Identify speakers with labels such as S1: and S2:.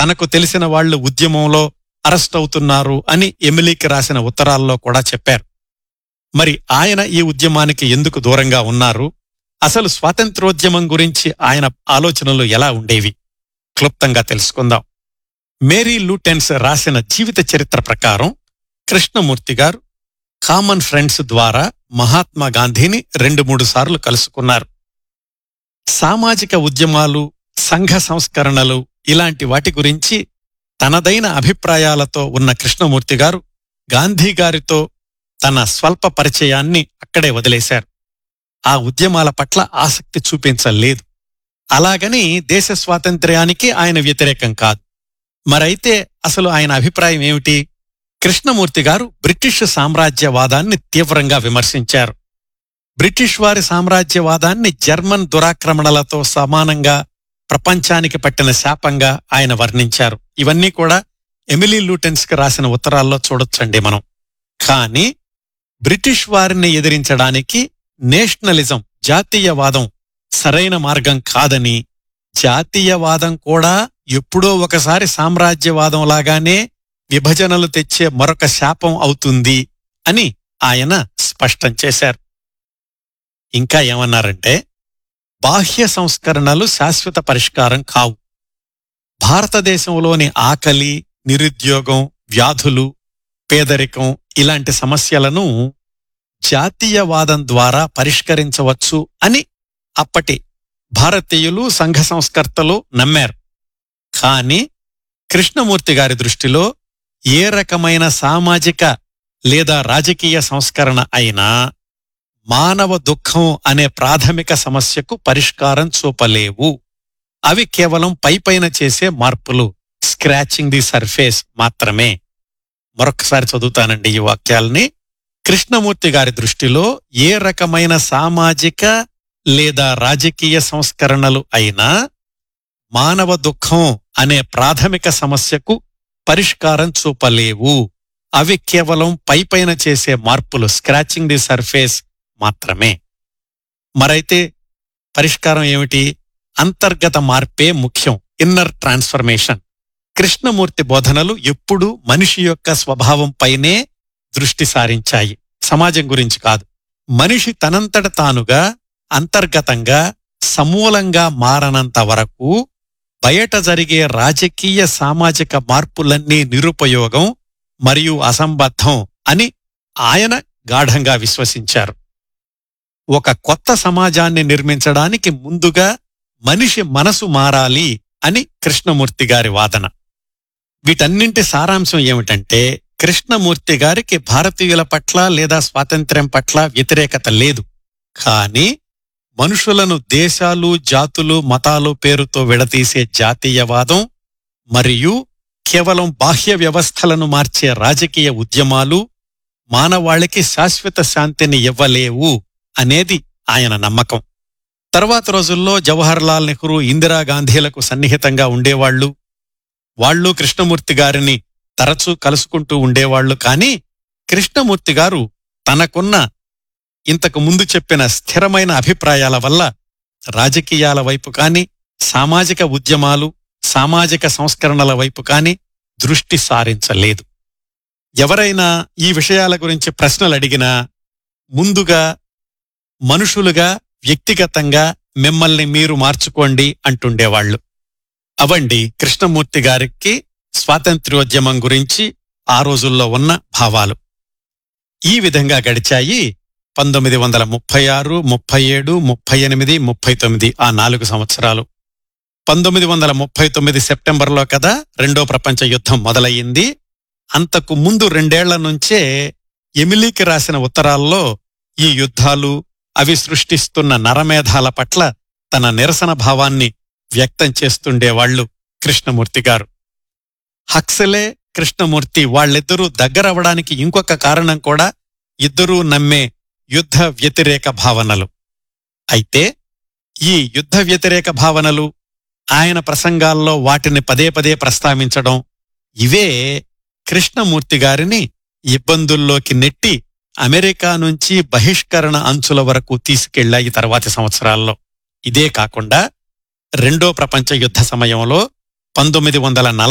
S1: తనకు తెలిసిన వాళ్లు ఉద్యమంలో అరెస్ట్ అవుతున్నారు అని ఎమిలీకి రాసిన ఉత్తరాల్లో కూడా చెప్పారు. మరి ఆయన ఈ ఉద్యమానికి ఎందుకు దూరంగా ఉన్నారు? అసలు స్వాతంత్రోద్యమం గురించి ఆయన ఆలోచనలు ఎలా ఉండేవి? క్లుప్తంగా తెలుసుకుందాం. మేరీ లూటెన్స్ రాసిన జీవిత చరిత్ర ప్రకారం కృష్ణమూర్తి గారు కామన్ ఫ్రెండ్స్ ద్వారా మహాత్మా గాంధీని 2-3 సార్లు కలుసుకున్నారు. సామాజిక ఉద్యమాలు, సంఘ సంస్కరణలు ఇలాంటి వాటి గురించి తనదైన అభిప్రాయాలతో ఉన్న కృష్ణమూర్తి గారు గాంధీగారితో తన స్వల్ప పరిచయాన్ని అక్కడే వదిలేశారు. ఆ ఉద్యమాల పట్ల ఆసక్తి చూపించలేదు. అలాగని దేశ స్వాతంత్ర్యానికి ఆయన వ్యతిరేకం కాదు. మరైతే అసలు ఆయన అభిప్రాయం ఏమిటి? కృష్ణమూర్తి గారు బ్రిటిష్ సామ్రాజ్యవాదాన్ని తీవ్రంగా విమర్శించారు. బ్రిటిష్ వారి సామ్రాజ్యవాదాన్ని జర్మన్ దురాక్రమణలతో సమానంగా ప్రపంచానికి పట్టిన శాపంగా ఆయన వర్ణించారు. ఇవన్నీ కూడా ఎమిలీ లూటెన్స్కి రాసిన ఉత్తరాల్లో చూడొచ్చండి మనం. కానీ బ్రిటిష్ వారిని ఎదిరించడానికి నేషనలిజం, జాతీయవాదం సరైన మార్గం కాదని, జాతీయవాదం కూడా ఎప్పుడో ఒకసారి సామ్రాజ్యవాదం లాగానే విభజనలు తెచ్చే మరొక శాపం అవుతుంది అని ఆయన స్పష్టం చేశారు. ఇంకా ఏమన్నారంటే, బాహ్య సంస్కరణలు శాశ్వత పరిష్కారం కావు. భారతదేశంలోని ఆకలి, నిరుద్యోగం, వ్యాధులు, పేదరికం ఇలాంటి సమస్యలను జాతీయవాదం ద్వారా పరిష్కరించవచ్చు అని అప్పటి భారతీయులు, సంఘ సంస్కర్తలు నమ్మారు. కాని కృష్ణమూర్తి గారి దృష్టిలో ఏ రకమైన సామాజిక లేదా రాజకీయ సంస్కరణ అయినా మానవ దుఃఖం అనే ప్రాథమిక సమస్యకు పరిష్కారం చూపలేవు. అవి కేవలం పైపైన చేసే మార్పులు, స్క్రాచింగ్ ది సర్ఫేస్ మాత్రమే. మరొకసారి చదువుతానండి ఈ వాక్యాల్ని. కృష్ణమూర్తి గారి దృష్టిలో ఏ రకమైన సామాజిక లేదా రాజకీయ సంస్కరణలు అయినా మానవ దుఃఖం అనే ప్రాథమిక సమస్యకు పరిష్కారం చూపలేవు. అవి కేవలం పైపైన చేసే మార్పులు, స్క్రాచింగ్ ది సర్ఫేస్ మాత్రమే. మరైతే పరిష్కారం ఏమిటి? అంతర్గత మార్పే ముఖ్యం, ఇన్నర్ ట్రాన్స్ఫర్మేషన్. కృష్ణమూర్తి బోధనలు ఎప్పుడూ మనిషి యొక్క స్వభావంపైనే దృష్టి సారించాయి, సమాజం గురించి కాదు. మనిషి తనంతట తానుగా అంతర్గతంగా సమూలంగా మారనంత వరకు బయట జరిగే రాజకీయ సామాజిక మార్పులన్నీ నిరుపయోగం మరియు అసంబద్ధం అని ఆయన గాఢంగా విశ్వసించారు. ఒక కొత్త సమాజాన్ని నిర్మించడానికి ముందుగా మనిషి మనసు మారాలి అని కృష్ణమూర్తి గారి వాదన. వీటన్నింటి సారాంశం ఏమిటంటే, కృష్ణమూర్తి గారికి భారతీయుల పట్ల లేదా స్వాతంత్ర్యం పట్ల వ్యతిరేకత లేదు. కాని మనుషులను దేశాలు, జాతులు, మతాలు పేరుతో విడదీసే జాతీయవాదం మరియు కేవలం బాహ్య వ్యవస్థలను మార్చే రాజకీయ ఉద్యమాలు మానవాళికి శాశ్వత శాంతిని ఇవ్వలేవు అనేది ఆయన నమ్మకం. తర్వాత రోజుల్లో జవహర్ లాల్ నెహ్రూ, ఇందిరాగాంధీలకు సన్నిహితంగా ఉండేవాళ్లు. వాళ్లు కృష్ణమూర్తి గారిని తరచూ కలుసుకుంటూ ఉండేవాళ్లు. కాని కృష్ణమూర్తి గారు తనకున్న ఇంతకు ముందు చెప్పిన స్థిరమైన అభిప్రాయాల వల్ల రాజకీయాల వైపు కాని, సామాజిక ఉద్యమాలు, సామాజిక సంస్కరణల వైపు కాని దృష్టి సారించలేదు. ఎవరైనా ఈ విషయాల గురించి ప్రశ్నలు అడిగినా ముందుగా మనుషులుగా, వ్యక్తిగతంగా మిమ్మల్ని మీరు మార్చుకోండి అంటుండేవాళ్లు. అవండి కృష్ణమూర్తి గారికి స్వాతంత్ర్యోద్యమం గురించి ఆ రోజుల్లో ఉన్న భావాలు. ఈ విధంగా గడిచాయి 1936, 37, 38, 39 ఆ 4 సంవత్సరాలు. 1939 సెప్టెంబర్లో కదా రెండో ప్రపంచ యుద్ధం మొదలయ్యింది. అంతకు ముందు 2 ఏళ్ల నుంచే ఎమిలీకి రాసిన ఉత్తరాల్లో ఈ యుద్ధాలు, అవి సృష్టిస్తున్న నరమేధాల పట్ల తన నిరసన భావాన్ని వ్యక్తం చేస్తుండేవాళ్లు కృష్ణమూర్తి గారు. హక్సలే, కృష్ణమూర్తి వాళ్ళిద్దరూ దగ్గరవడానికి ఇంకొక కారణం కూడా ఇద్దరూ నమ్మే యుద్ధ వ్యతిరేక భావనలు. అయితే ఈ యుద్ధ వ్యతిరేక భావనలు, ఆయన ప్రసంగాల్లో వాటిని పదే పదే ప్రస్తావించడం, ఇవే కృష్ణమూర్తి గారిని ఇబ్బందుల్లోకి నెట్టి అమెరికా నుంచి బహిష్కరణ అంచుల వరకు తీసుకెళ్లాయి తర్వాతి సంవత్సరాల్లో. ఇదే కాకుండా రెండో ప్రపంచ యుద్ధ సమయంలో 1940